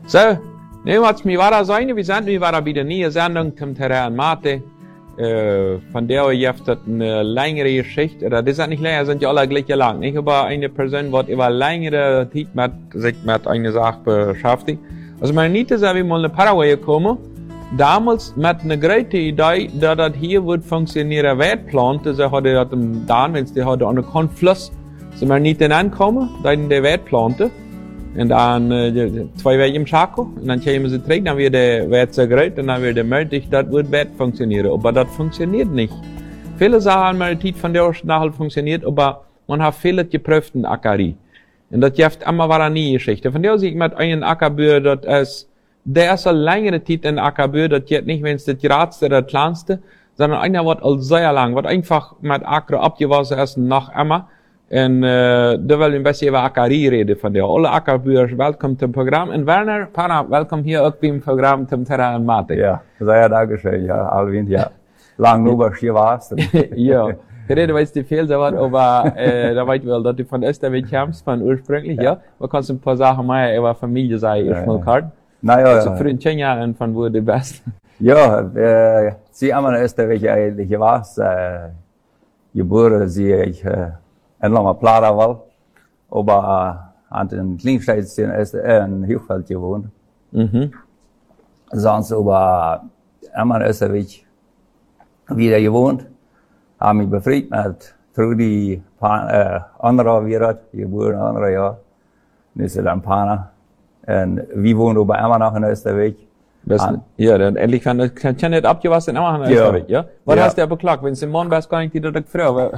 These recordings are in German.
So, nu wat mi vara zijn, we zijn nu vara bij de nieuwe zending zum Terrain Mate. Von der heeft het eine längere Geschichte, oder das ist nicht länger, sind ja alle gleich lang, nicht? Aber eine Person wird über längere Zeit sich mit einer Sache beschäftigt. Also meine Niete ist wie mal in Paraguay gekommen, damals mit einer großen Idee, dass das hier wird funktionieren, Wertplante, sie hatte das im Danwens, die hatte an der Konfluss, so meine Niete ankommen, dann die Wertplante. En dan 2 weken im Chaco, en dan komen ze terug, dan weer de wet zo groot, en dan weer de möglich, dat wordt wet functioneren. Aber dat funktioniert nicht. Viele Sachen haben mal die von der Nachhalt funktioniert, aber man hat viele geprüft in Akari. Und das gibt immer wieder nie Geschichte. Von der Sicht mit einem Ackerbühr, das ist, der erste längere Zeit in Ackerbühr, das geht nicht, wenn es das Gradste oder das Kleinste, sondern einer wird als sehr lang, wird einfach mit Acker abgewaschen ist nach immer. En daar wil we een beetje over Akari reden van de alle akkerbuurs. Welkom zum Programm. En Werner, Pana, welkom hier ook beim Programm zum Terrain Mate. Ja, sehr dankeschön, ja, Alvin, ja. Lang nur was hier warst. Ja, reden weiß die viel, aber da weiß ich wel dat du von Österreich kommst, von ursprünglich, ja. Man kann ein paar Sachen mehr über Familie sagen, ich mal kalt. Naja, so für den 10 Jahren von wo du bist. Ja, sie haben in Österreich eigentlich warst, geboren, sie ich, en lange Plata wel, aber an den Kleinstadt in Hilfeld gewohnt. Sonst aber immer in Österreich wieder gewohnt, haben mich befreit mit Trudi, anderer Wirat, geboren, anderer Jahr, nicht so dann Pana. Und wir wohnen aber immer noch in Österreich. Ja, dann endlich kann nicht abgewaschen immer in Österreich, ja? Was hast du beklagt? Wenn es im Mann wärst, kann ich dir direkt fragen.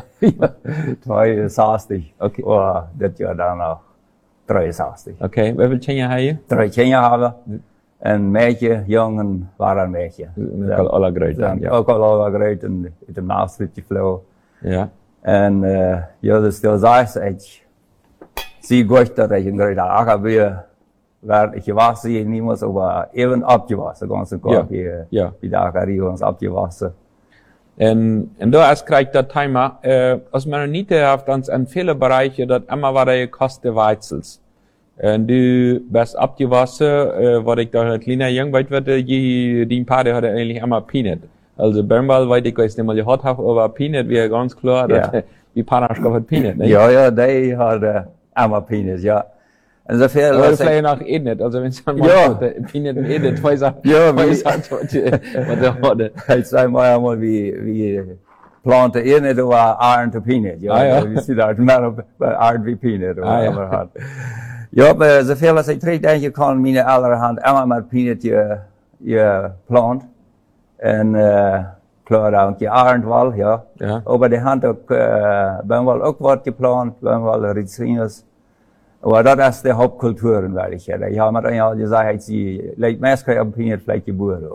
62. Okay. Oder das Jahr dann noch 63. Okay, wie viele Kinder hast du? 3 Kinder haben. Ein Mädchen, Jungen waren ein Mädchen. Ook alle groot dan, ja. Ook al alle groot en in de Maastricht gevlogen. Ja. En ja, dus dat is echt, zie goed dat ik een grote akkerbühr waar ik gewassen hier niemals, aber even abgewassen, ganz und gar wie de akkerie ons abgewassen. En da ist krijgt dat Thema, als man niet heeft ons in viele Bereiche dat immer war de kosten Weizels. En du bist abgewassen, wat ik daar een kleiner jong weet werd, die Paare hadden eigentlich immer Peanut. Also Bernball, weet ik weiß nicht mal gehört habe, aber Peanut wäre ganz klar, dass die Partnerschaft hat Peanut, ne? Ja, die hat immer Peanut, ja. En zoveel. Aber das vielleicht noch Ednet, also wenn es dann mal Peanut und Ednet, zwei Sachen. Ja, wat der hatte. Ich sag mal wie planten Ednet oder Arend Peanut, ja. Wir sind halt mehr Arend wie Peanut, oder? Ja, aber zoveel als ik terugdenken kan, mijn ouders hadden allemaal met Peanut geplant. En klar ook je Arend wel, ja. Maar die hadden ook, ben wel ook wat geplant, ben wel Rizinus. Aber das ist die Hauptkultur in Welche. Ich habe mir dann gesagt, sie legt meistens auf Peanut vielleicht geboren.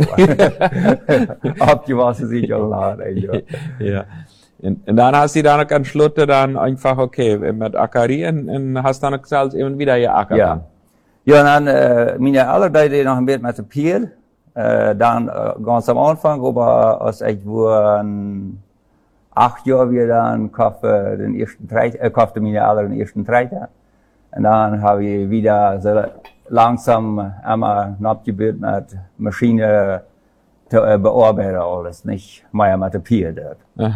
Abgewaschen sich auch laden, ja. Und dann hast du dann am Schluss dann einfach, okay, mit Akari und hast dann gesagt, eben wieder geackert. Ja. Ja, und dann, meine Eltern, die noch ein bisschen mit dem Pier, dann ganz am Anfang, aber als ich war 8 Jahre wieder dann kaufte meine Eltern den ersten Treiter. Und dann habe ich wieder so langsam immer abgebildet mit Maschine zu bearbeiten alles, nicht mehr mit dem Pier dort.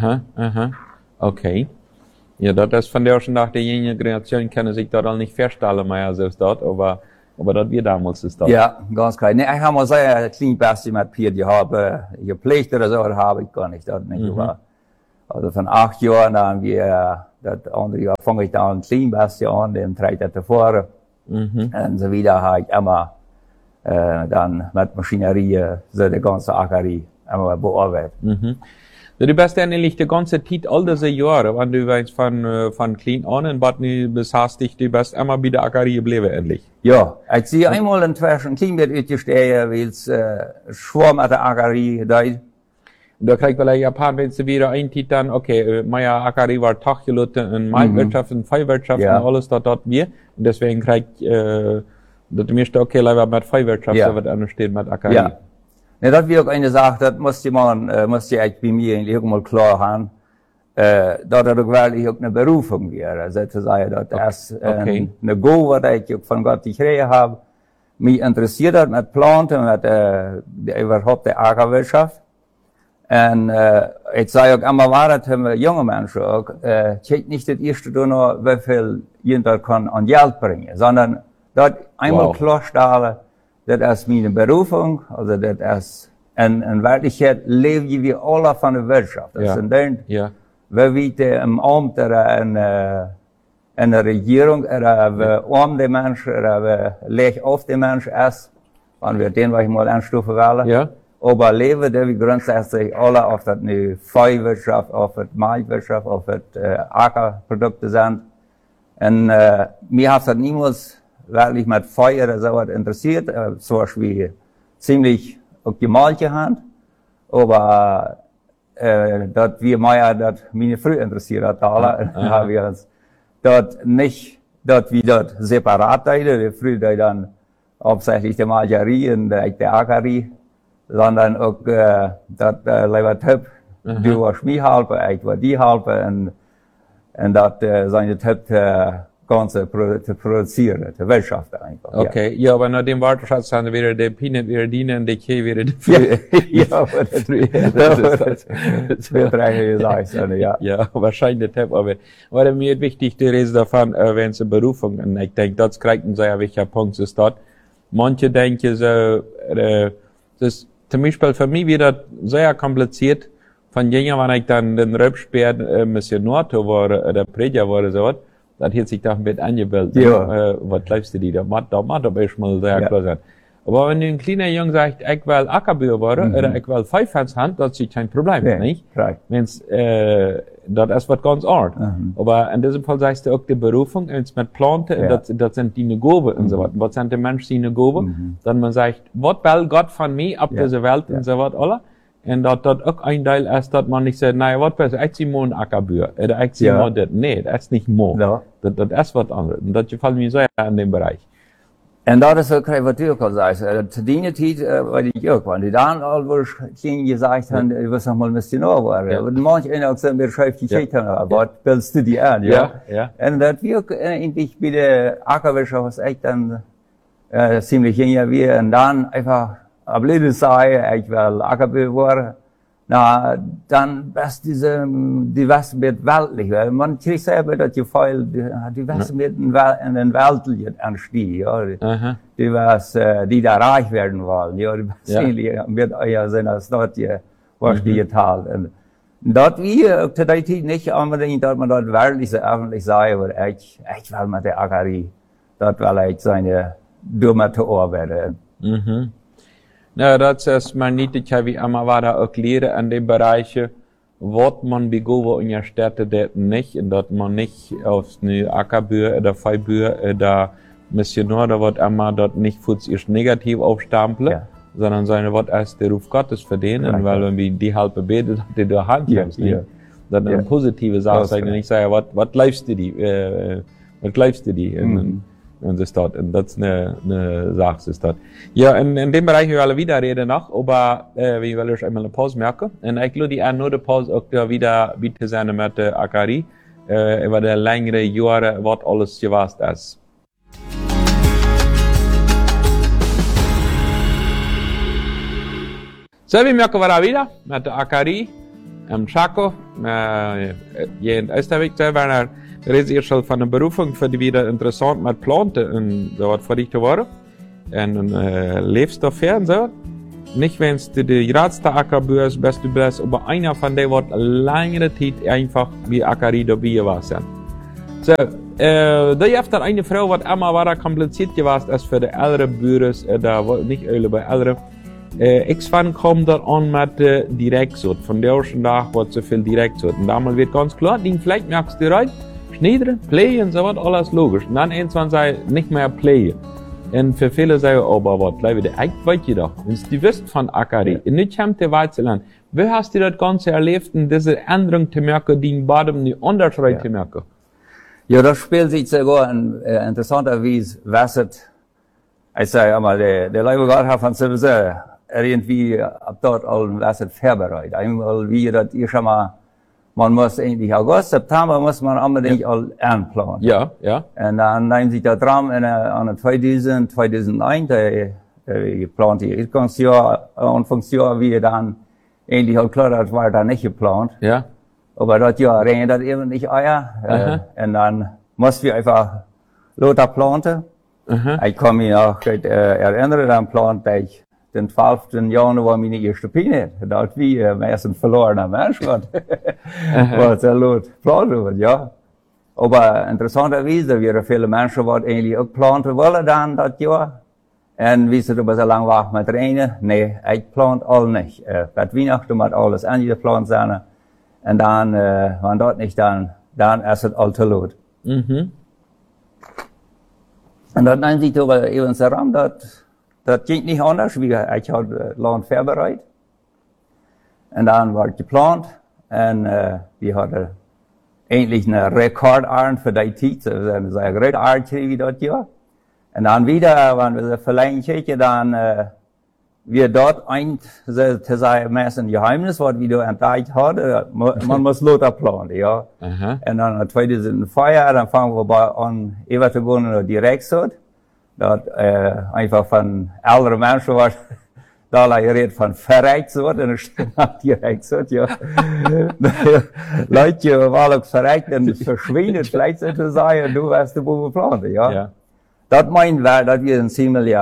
Okay. Ja, das von der schon nach der jungen Generation können sich dort auch nicht feststellen, mehr selbst dort, aber das wir damals ist dort. Ja, ganz klar. Nee, ich habe mal sehr klein bisschen mit Pier gepflegt oder so, habe ich gar nicht, dort nicht. Also von 8 Jahren dann wir, das andere Jahr fange ich dann klein bisschen an, den Treiter zu fahren. Und so wieder habe ich immer, dann mit Maschinerie, so die ganze Ackerie, immer bearbeitet. Du bist eigentlich die ganze Zeit, all diese Jahre, wenn du weißt, von klein an und was du besaßt, du bist immer bei der Ackerie geblieben, endlich. Ja, ich sehe einmal inzwischen klein wird utgestehen, weil es schwer mit der Ackerie da ist. Da kriegt vielleicht ein paar, wenn du wieder eintiet, dann, okay, meine Akari war Taggelute in Mailwirtschaft, in Feuerwirtschaft und alles dort wir. Und deswegen kriegt, das mirst okay, leider mit Feuerwirtschaft, da wird anders stehen mit Akari. Ja. Ja, das wird auch eine Sache, das musste ich bei mir eigentlich auch mal klar haben, dass das auch wirklich auch eine Berufung wäre. Also zu sagen, das ist eine Go, was ich von Gott gekriegt habe. mich interessiert hat mit Planten, mit überhaupt der Ackerwirtschaft. Und ich sage auch immer weiter zu junge Menschen auch, check nicht das erste nur, wie viel jeder kann an Geld bringen, sondern dort einmal klarstellen, das ist meine Berufung, also das ist in Wirklichkeit leben wir alle von der Wirtschaft. Das sind dann, wie wir im Amt oder in der Regierung oder wie arm die Menschen oder wie leicht auf die Menschen ist, wenn wir den mal anstufen wollen. Aber leben, der wir grundsätzlich alle auf das Viehwirtschaft, auf das Milchwirtschaft, auf das Ackerprodukte sind. Und mir hat das niemals wirklich mit Feuer oder sowas interessiert, so wie ziemlich auch die Malche Hand, aber dat wir mehr, dat meine früh interessiert hat, alle, haben wir uns dort nicht, dort wie dort separat teilen, früher dann hauptsächlich die Malcherie und die Ackerie, sondern auch dort lieber Typ, du warst mich halbe, ich war die halbe, und dort seine Typ ganze zu produzieren, die Wirtschaft einfach. Okay, ja, aber nach dem Warteschatz haben wir die Peanut, wir dienen, die Kee, wir die ja, aber das wird eigentlich gesagt, ja. Ja, wahrscheinlich, aber mir wichtig, die Rede davon, wenn es eine Berufung, und ich denke, das kriegt ein sehr wichtiger Punkt, ist dort. Manche denken so, das ist zum Beispiel für mich wieder sehr kompliziert, von jener, wenn ich dann den Röpspeer, Missionator war, oder Prediger war, so was, das hat sich doch mit angebildet. Ja. Was glaubst du, da macht aber erstmal sehr klar sein. Aber wenn ein kleiner Junge sagt, ich will Ackerbauer werden, oder ich will Pfeifens haben, das ist kein Problem, nicht? Right. Wenn's, das ist was ganz anderes. Aber in diesem Fall sagst du auch die Berufung, wenn's mit Planten, das sind die Gaben und so was. Was sind die Menschen seine Gaben? Dann man sagt, was will Gott von mir auf dieser Welt und so was, alle? Und dat ook een deel is dat man niet zegt, nou wat besser, ik zie mooi een akkerbuur. Oder ik zie mooi dit. Nee, dat is niet mooi. No. Dat is wat anders. En dat gefällt mir sehr in dem Bereich. En dat is ook wat du ook al zei. Zu die tijd, wat ik ook, want die dan al wo geen gezegd hebben, ik was nog mal missionair worden. Und manche en ook zijn weer schrijft die tijd aan, wat willst du die aan, ja? En dat we ook eigentlich bij de akkerwirtschaft was echt dan ziemlich gingen wir und dann einfach ab Lidl sei, ich will Ackerbauer worden. Na, dann bist die was wird weltlich, weil man kriegt selber das Gefühl, die was wird in den Weltlichen anstehen, ja. Die was, die da reich werden wollen, ja, die wird ja sein, als dort was die geteilt. Und dort wir, zu der Zeit nicht unbedingt, dass man dort wirklich so öffentlich sei, aber ich will mit der Ackerie, dort will ich seine dumme Tor werden. Nou, dat is maar niet dat je wie immer weiter ook leren in den Bereichen, wat man begoven in je Städte dat nicht, und dat man nicht aufs ne Ackerbauer oder Viehbauer oder Missionar oder wat immer dort nicht für sich negativ aufstempeln, sondern seine wat als der Ruf Gottes verdienen, weil wenn wir die halbe betet, hat die durch Hand nimmst, dann eine positive Sache sagen, nicht sagen, wat bleibst du die, wat bleibst du die, und das dort, und das ist eine Sache, ist dort. Ja, in dem Bereich wir alle wieder reden noch, aber, wir wollen euch einmal eine Pause merken, und ich glaube, die nur die Pause auch da wieder bitte sein mit der Ackerie, über die längere Jahre, was alles gewesen ist. So, wir merken wir wieder mit der Ackerie, im Chaco, hier in Österreich, selber redet ihr schon von der Berufung, für die wieder interessant mit Planten und so was für dich zu werden. Und lebst du fair und so. Nicht, wenn du die geradste Ackerbauer bist, du bist, aber einer von denen wird längere Zeit einfach wie Ackerie dabei warst. So, da gibt es eine Frau, die immer weiter kompliziert gewesen ist für die älteren Bauern, da nicht alle bei älteren. Ich kommt dort an mit Direktsort. Von der ersten Tag wird so viel Direktsort. Und damals wird ganz klar, vielleicht merkst du rein, Schneidern, Play und so was, alles logisch. Und dann irgendwann sei nicht mehr Play. Und für viele sagen, aber was, bleibe der echt weit jedoch. Wenn du wisst von Ackerie, und nicht kommt der Weizenland, wie hast du das Ganze erlebt, in diese Änderung zu merken, die in Baden nicht anders rein zu merken? Ja, das spielt sich sogar in interessanter Weise, was ich sage einmal, der Leibe Gott hat von sowieso irgendwie ab dort all was vorbereitet. Einmal wie das ihr schon mal man muss eigentlich August, September muss man unbedingt all anplanen. Ja, ja. Und dann nehmen sich da dran an 2001, geplant die Ausgangsjahr, Anfangsjahr, wie dann eigentlich auch klar, das war da nicht geplant. Ja. Aber das Jahr regnet das eben nicht Eier. Und dann mussten wir einfach lauter planten. Ich kann mich noch erinnern, dann plante ich den 12. Januar meine erste Pine. Das wie meistens verlorener Mensch war. Was er laut planten wird, ja. Aber interessanterweise, wie viele Menschen, die eigentlich auch planten wollen dann das Jahr. Und wie sie aber so lange war mit Regen, nee, ich plant all nicht. Bei Weihnachten hat alles angeplant sein. Und dann, wenn das nicht dann ist es all zu laut. Und dann nehmen sie aber eben so ran, das ging nicht anders, wie ich hatte Land vorbereitet. Und dann war es geplant. Und wir hatten eigentlich eine Rekordabend für die Zeit. Wir haben so eine Rekordabend wie das Jahr. Und dann wieder, wenn wir verlängern kicken, dann, wir dort zu sein, meistens ein Geheimnis, was wir da entdeckt haben, man muss lauter planen, ja. Und dann 2004, dann fangen wir bei an, eventuell direkt so, dort, einfach von älteren Menschen, was, da geredet von verreicht so, und dann steht direkt so, ja. Leute, weil auch verreicht, dann verschwindet, vielleicht zu sein, du wirst du wo planen, ja. Dat meinen wir, dass wir ein ziemlich,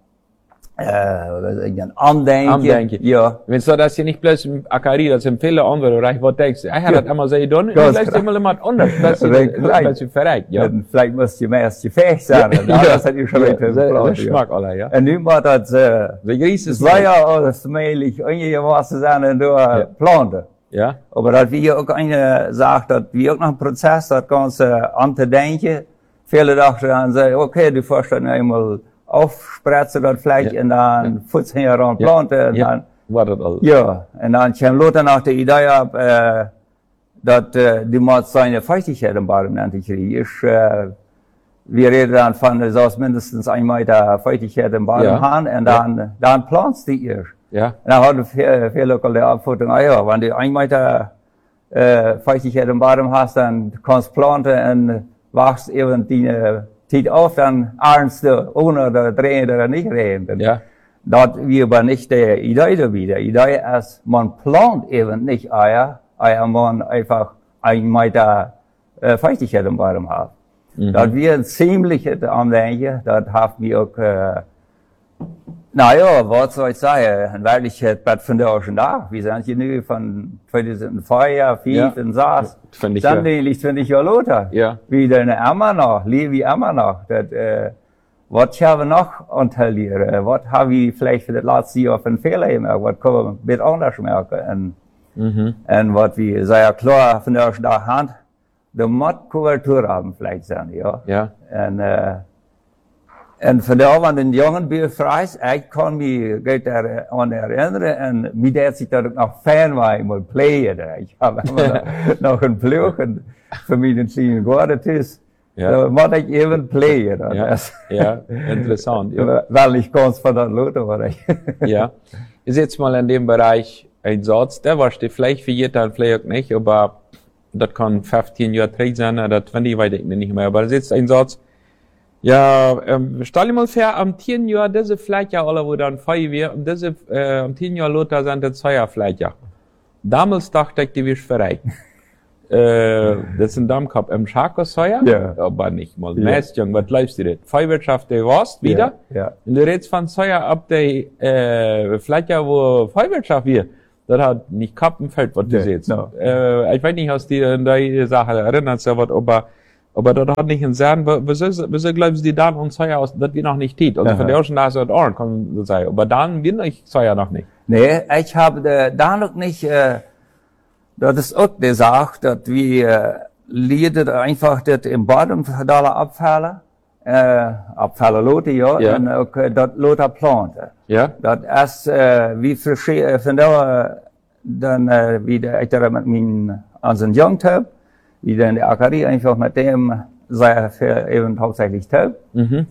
ein Andenken. Ja. Wenn so, dass ihr nicht bloß im Akari, das empfehle andere, oder ich was denkst, ich habe das immer so getan, und vielleicht immer jemand anders, dass ihr verreicht, ja. Vielleicht müsst ihr mehr fähig sein, das hat ihr schon weiter geplant. Das schmeckt alle, ja. Und nun war das, das Leier alles mählich, irgendwas sein, und du plante. Ja. Aber dass wir auch eine sagt, dass wir auch noch einen Prozess, das Ganze anzudenken. Viele dachten dann, okay, du fährst dann einmal aufspritzen, das Fleisch, und dann 15 Jahre an planten, und dann, war das alles. Ja, und dann kam Lothar nach der Idee ab, dass, du musst seine Feuchtigkeit im Baden kriegen. Wir reden dann von, du sollst mindestens 1 Meter Feuchtigkeit im Baden haben, und dann planst du erst. Ja. Und dann hatten viele Leute die Abfuhrung, wenn du 1 Meter, Feuchtigkeit im Baden hast, dann kannst du planten, und wachst eben die Zeit auf, dann ahnst du, ohne das drehen oder nicht drehen. Ja. Das wir aber nicht die Idee dabei. Die Idee ist, man plant eben nicht Eier, man einfach 1 Meter Feuchtigkeit im Baum haben. Das wir ziemlich am Denken, das haben wir auch, naja, was soll ich sagen, in Wirklichkeit, das finde ich auch schon da. Wir sind hier nur von 2004, 2005 und SARS. Finde ich dann finde ich ja Lothar. Ja. Wie denn immer noch, lebe ich immer noch. Das, was haben wir noch antallieren? Was haben wir vielleicht für das letzte Jahr für einen Fehler gemacht? Was können wir mit anders merken? Und was wir sehr klar von der da haben, der muss Kultur haben vielleicht sein, ja. Ja. Und von der an den jungen Bierfreis, ich kann mich gut daran erinnern, und mir hat sich da noch Fan war, ich mal playen. Ich habe immer noch ein Plug, und für mich den Ziehen geworden ist, da muss ich eben playen. Ja, interessant. Ja. Weil ich ganz von der Lothar war. Ja. Ist jetzt mal in dem Bereich ein Satz, der war vielleicht für jeden, vielleicht auch nicht, aber das kann 15 Jahre zurück sein, oder 20, weiß ich nicht mehr, aber das ist ein Satz. Ja, stell dir mal vor, am 10 Jahr, diese Fläche, alle, wo dann Feuerwehr, diese, am 10 Jahr Lothar sind das 2 Jahre Fläche. Damals dachte ich, die wirst verreichen. Das ist ein Dammkopf im Schakosfeuer? Ja. Aber nicht mal. Ja. Meist, Jung, was läufst du das? Feuerwirtschaft, der warst wieder? Ja. Und du redest von Feuer ab der, Fläche, wo Feuerwirtschaft wird. Das hat nicht Kappenfeld, was du siehst. No. Ich weiß nicht, aus die Sache erinnert sich was, aber das hat nicht einen Sinn. Wieso glaubst du, die dann uns Feuer aus, das wir noch nicht tät? Also von der schon da ist das Ohren, kann man sagen. Aber dann wir nicht Feuer noch nicht. Nee, ich habe da noch nicht, das ist auch die Sache, dass wir lieden einfach das im Boden da abfallen, abfallen Lothar, ja, und auch das Lothar planten. Ja. Das ist, wie von da, dann, wie ich da mit meinen, an Jungen habe, wie dann der Akademie einfach mit dem, sei für eben hauptsächlich habe. Und,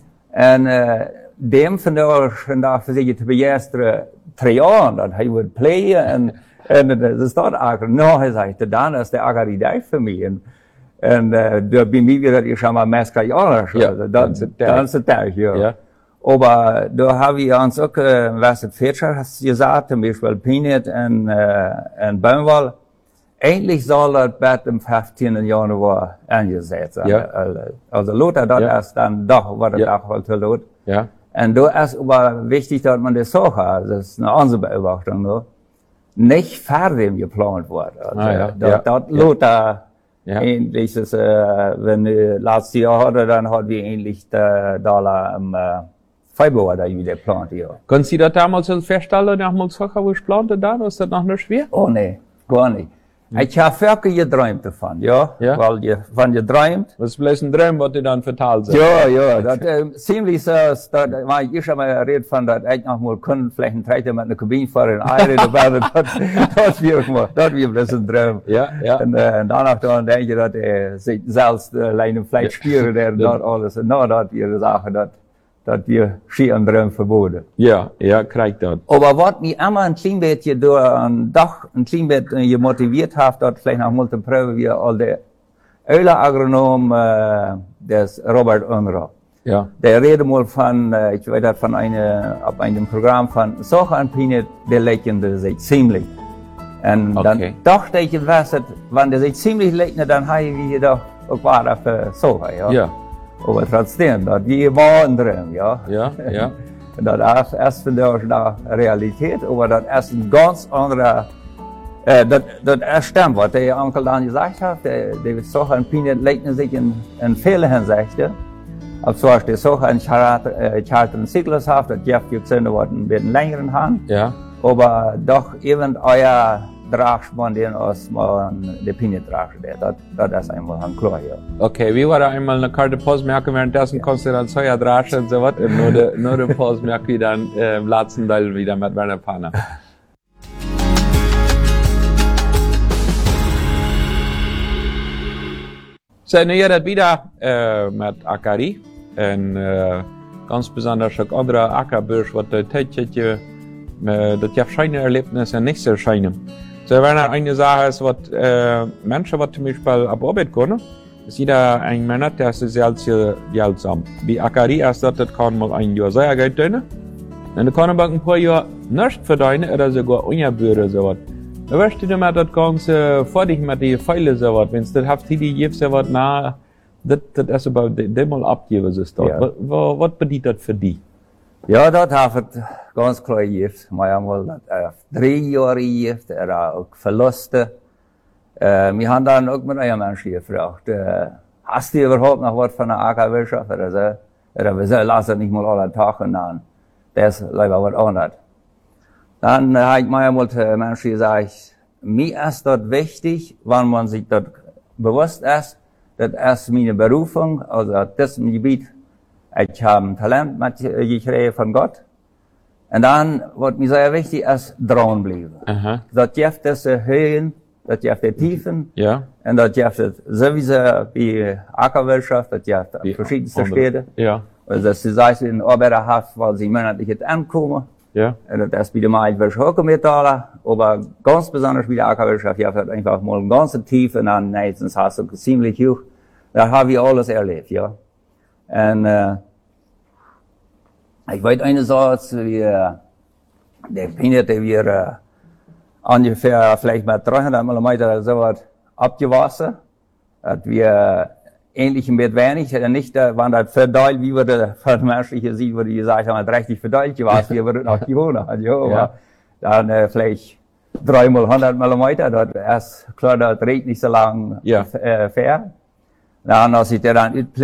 dem von da schon da für sich zu begeistern, 3 Jahren, dass er würde playen, En dat is dat akker. Nou, hij zei, dan is de akker die tijd voor mij. En daar bij mij weer dat schon mal mehr Jahre schon. Ja, Dan is het tijd, ja. Ja. Aber da haben wir uns auch, was het Fischer hast du gesagt, zum Beispiel Peanut und Baumwolle. Eigentlich soll das bei dem 15. Januar angesetzt sein. Ja. Also Lothar, das Ja. ist dann doch, was das Ja. auch halt Lot. Ja. Und da ist aber wichtig, dass man das so hat. Das ist eine andere Beobachtung, ne? Nicht vor dem geplant wird. Also, das Lothar, Ja. ähnlich ist, wenn letztes Jahr hatte, dann hat wir ähnlich da im Februar da wieder geplant, ja. Können Sie das damals feststellen, damals vorher, wo ich plante, da, ist das noch nicht schwer? Oh nee, gar nicht. Ich habe wirklich geträumt davon, ja. Ja. Weil wenn ihr träumt. Das ist bloß ein Traum, was die dann verteilt sind. Ja, das ziemlich so, weil ich schon mal geredet von, dass ich noch mal können, vielleicht ein Trechter mit einer Kabine fahren, Eire, das wird bloß ein Traum. Ja, ja. Und danach dann denke ich, dass er sich selbst alleine vielleicht spielen, der dort alles, und das wir Sachen, dass wir Ski und Traum verboten. Ja, ja, kriegt das. Aber was mich immer ein klein bisschen doch ein klein bisschen motiviert hat, dort vielleicht noch mal zu prüfen, wie all der Öler-Agronom, des Robert Unruh. Ja. Der redet mal von, ich weiß das von auf einem Programm von Soja und Peanut, der leckende sich ziemlich. Und dann dachte ich, wenn der sich ziemlich leckende, dann habe ich hier doch auch was für Soja, ja. Ja. Aber trotzdem, das die waren drin, ja. Ja, ja. Das ist für dich eine Realität, aber das ist ein ganz anderer, das stimmt, was der Onkel dann gesagt hat, der Soja und Peanut lecken sich in vielen Hinsichten. Als zum Beispiel Soja in charteren Zyklus hat, das Jeff gibt es noch einen bisschen längeren Hand. Ja. Aber doch eben euer Dragspann, den aus der Peanut Drag, das ist einmal ein klar, ja. Okay, wie war da einmal eine Karte Postmerke, währenddessen kannst du dann Soja draschen und so was, und nur der Postmerke wieder im letzten Teil wieder mit meiner Panne. So, nu das wieder mit Akari, und ganz besonders auch andere Ackerbüsch, was das Tätchen, das ja scheine Erlebnisse nicht so scheine. So, wenn eine Sache ist, was Menschen, was zum Beispiel ab Arbeit können, ist jeder ein Mann, der ist sehr seltsam. Wie Akari ist das kann mal ein Jahr sehr Geld tun. Und dann kann man ein paar Jahre nicht verdienen, oder sogar ungebühren, so was. Da weißt du immer das Ganze vor dich mit den Pfeilen, so was. Wenn es das habt, die gibst, so was, na, das ist aber dem mal abgeben, so ist das. Ja. Was bedeutet das für die? Ja, dat heeft het ganz klar gegeven. Maar ja, dat heeft 3 Jahre gegeven. Er had ook verlusten. Wir haben dann auch mit einem Menschen gefragt, hast du überhaupt noch was von der Ackerwirtschaft? Oder wir sagen, lass das nicht mal alle Tag und dann, das ist leider was anderes. Dann habe ich mir einmal zu Menschen gesagt, mir ist das wichtig, wenn man sich das bewusst ist, das ist meine Berufung, also das ist mein Gebiet. Ich habe ein Talent gekriegt von Gott. Und dann, was mir sehr wichtig ist, dranbleiben. Das gibt es Höhen, das gibt es Tiefen. Ja. Und das gibt es sowieso wie Ackerwirtschaft, das gibt es verschiedenste Städte. Ja. Also das ist das in Arbeiter hat, weil sie monatlich jetzt ankommen. Ja. Und das ist wieder mal ein bisschen Metaller, aber ganz besonders wie die Ackerwirtschaft, ja, hat einfach mal eine ganze Tiefe und dann meistens hast du ziemlich hoch. Da habe ich alles erlebt, ja. Und, ich weiß eine Sache, wie, der Peanut, der wir, ungefähr vielleicht mal 300 Millimeter oder so was abgewaschen, dass wir ähnlich mit wenig, nicht, wenn das verdeilt, wie wir das von menschlichen sieht, würde ich gesagt haben, richtig verdeilt gewaschen, wir würden auch gewohnt, ja, aber dann, vielleicht 3 mal 100 Millimeter, das ist klar, das regt nicht so lang, fair. Dann, als ich der dann